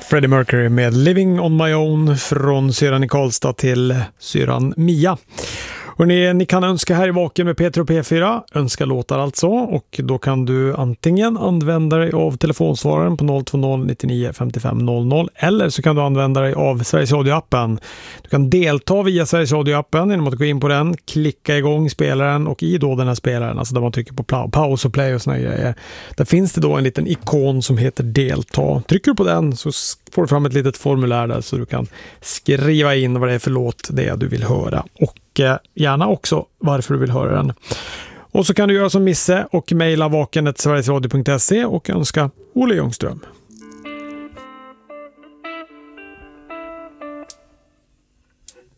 Freddie Mercury med Living on my own från syran i Karlstad till syran Mia. Och ni kan önska här i Vaken med Peter och P4, önska låtar alltså, och då kan du antingen använda dig av telefonsvararen på 020 99 55 00 eller så kan du använda dig av Sveriges Radio-appen. Du kan delta via Sveriges Radio-appen genom att gå in på den, klicka igång spelaren och i då den här spelaren, alltså där man trycker på paus och play och såna grejer. Där finns det då en liten ikon som heter delta. Trycker du på den så får du fram ett litet formulär där så du kan skriva in vad det är för låt det är du vill höra och gärna också varför du vill höra den. Och så kan du göra som Misse och mejla vaken@sverigesradio.se och önska Olle Ljungström.